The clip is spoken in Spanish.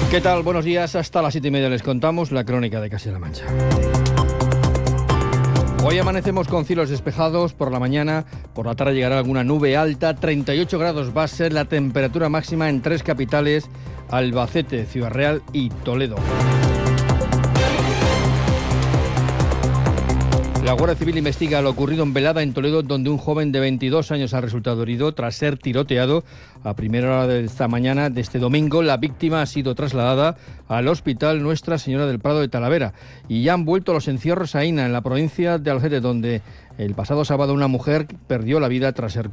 ¿Qué tal? Buenos días. Hasta las 7:30 les contamos la crónica de Castilla-La Mancha. Hoy amanecemos con cielos despejados por la mañana, por la tarde llegará alguna nube alta, 38 grados va a ser la temperatura máxima en 3 capitales, Albacete, Ciudad Real y Toledo. La Guardia Civil investiga lo ocurrido en Velada, en Toledo, donde un joven de 22 años ha resultado herido tras ser tiroteado. A primera hora de esta mañana de este domingo, la víctima ha sido trasladada al Hospital Nuestra Señora del Prado de Talavera. Y ya han vuelto los encierros a Ina, en la provincia de Albacete, donde el pasado sábado una mujer perdió la vida tras ser